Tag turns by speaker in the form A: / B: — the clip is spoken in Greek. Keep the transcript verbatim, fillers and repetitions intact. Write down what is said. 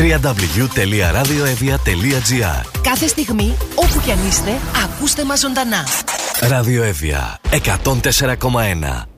A: double-u double-u double-u τελεία radioevia τελεία gr.
B: Κάθε στιγμή, όπου κι αν είστε, ακούστε μας ζωντανά.
A: Ραδιοέβια εκατόν τέσσερα κόμμα ένα.